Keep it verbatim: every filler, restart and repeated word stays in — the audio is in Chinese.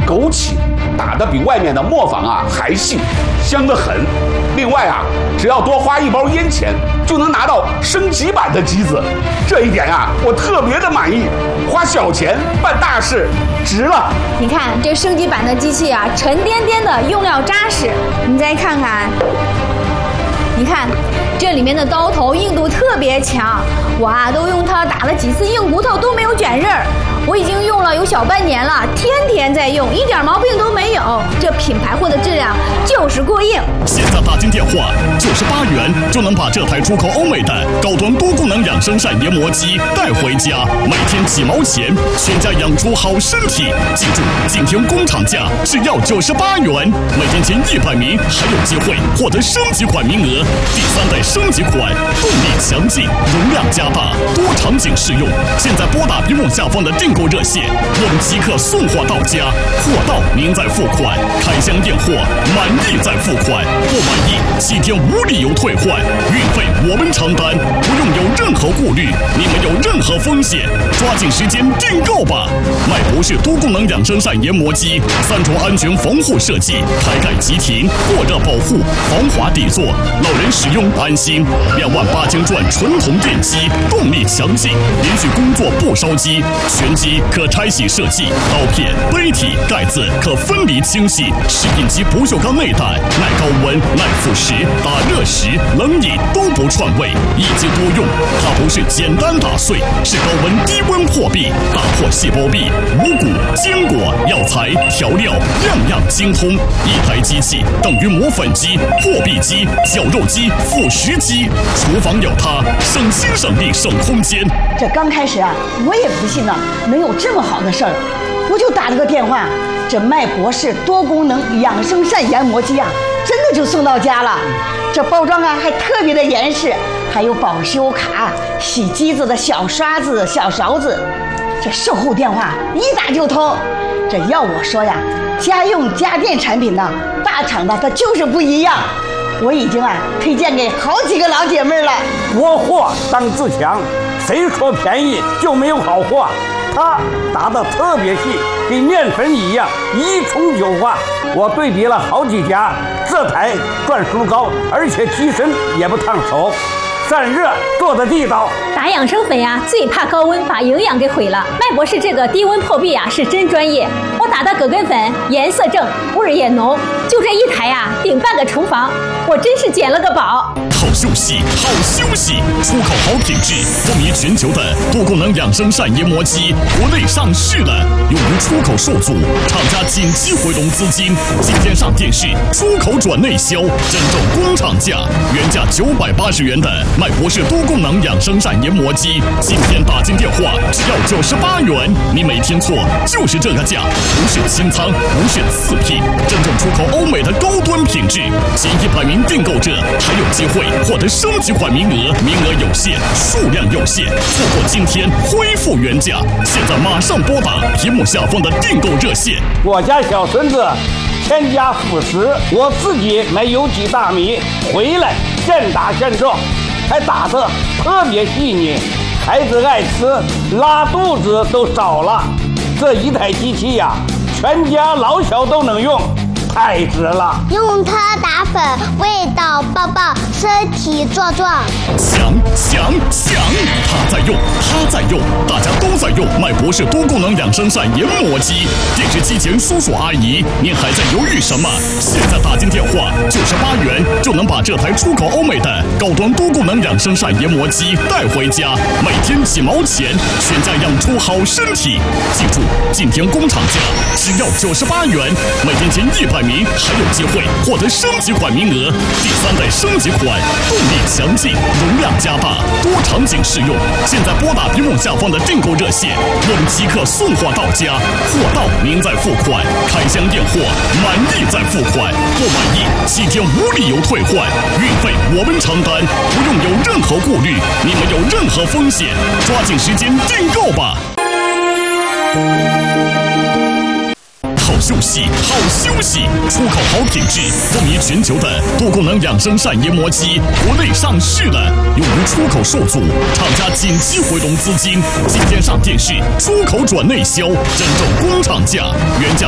枸杞，打得比外面的磨坊啊还细，香得很。另外啊，只要多花一包烟钱，就能拿到升级版的机子，这一点啊，我特别的满意。花小钱办大事，值了。 你看这升级版的机器啊，沉甸甸的，用料扎实。你再看看，你看这里面的刀头硬度特别强，我啊都用它打了几次硬骨头都没有卷刃儿。我已经用了有小半年了，天天在用，一点毛病都没有。这品牌货的质量就是过硬。 现在打进电话九十八元就能把这台出口欧美的高端多功能养生膳研磨机带回家，每天几毛钱，全家养出好身体。记住，今天工厂价只要九十八元，每天前一百名还有机会获得升级款名额。第三代升级款，动力强劲，容量加大，多场景适用。现在拨打屏幕下方的订购热线，我们即刻送货到家，货到您再付款，开箱验货，满意再付款，不满意七天无理由退换，运费我们承担，不用有任何顾虑，你们有任何风险，抓紧时间订购吧。麦博士多功能养生膳研磨机，三重安全防护设计，开盖即停，过热保护，防滑底座，老人使用安心。两万八千转纯铜电机，动力强劲，连续工作不烧机，全机可拆洗设计，刀片、杯体、盖子可分离清洗，适应级不锈钢内胆，耐高温、耐腐蚀，打热时、冷饮都不串味，一机多用。它不是简单打碎，是高温低温破壁，打破细胞壁，五谷、坚果、药材、调料样样精通。一台机器等于磨粉机、破壁机、绞肉机、腐蚀机，厨房有它，省心省力省空间。 这刚开始啊，我也不信呢，能有这么好的事儿，我就打了个电话，这麦博士多功能养生膳研磨机啊，真的就送到家了。这包装啊还特别的严实，还有保修卡、洗机子的小刷子、小勺子。这售后电话一打就通。这要我说呀，家用家电产品呢，大厂的它就是不一样。我已经啊推荐给好几个老姐妹了。 国货当自强，谁说便宜就没有好货？它打得特别细，跟面粉一样，一冲就化。我对比了好几家，这台转速高，而且机身也不烫手，散热做的地道。 打养生粉呀、啊，最怕高温把营养给毁了。麦博士这个低温破壁啊，是真专业。我打的葛根粉颜色正，味儿也浓，就这一台呀、啊，顶半个厨房，我真是捡了个宝。 好休息，好休息，出口好品质，风靡全球的多功能养生膳研磨机，国内上市了，用于出口受阻，厂家紧急回笼资金，今天上电视，出口转内销，真正工厂价，原价九百八十元的麦博士多功能养生膳研磨机，今天打进电话只要九十八元，你没听错，就是这个价，不是清仓，不是次品，真正出口欧美的高端品质，前一百名订购者还有机会获得升级款名额，名额有限，数量有限，错过今天恢复原价，现在马上拨打屏幕下方的订购热线。 我家小孙子添加辅食，我自己买有机大米回来现打现做，还打得特别细腻，孩子爱吃，拉肚子都少了。这一台机器呀、啊，全家老小都能用，太值了！ 用它打粉，味道爆爆，身体壮壮。 想想想，他在用，他在用，大家都在用麦博士多功能养生膳研磨机。电视机前叔叔阿姨，您还在犹豫什么？现在打进电话，九十八元就能把这台出口欧美的高端多功能养生膳研磨机带回家，每天几毛钱，全家养出好身体。记住，今天工厂价只要九十八元，每天前一百名还有机会获得升级款名额。第三代升级款，动力强劲，容量加大，多场景适用。现在拨打屏幕下方的订购热线，我们即刻送货到家，货到您再付款，开箱验货，满意再付款，不满意七天无理由退换，运费我们承担，不用有任何顾虑，你们有任何风险，抓紧时间订购吧。好休息，好休息，出口好品质，风靡全球的多功能养生膳研磨机，国内上市了，用于出口受阻，厂家紧急回笼资金，今天上电视，出口转内销，真正工厂价，原价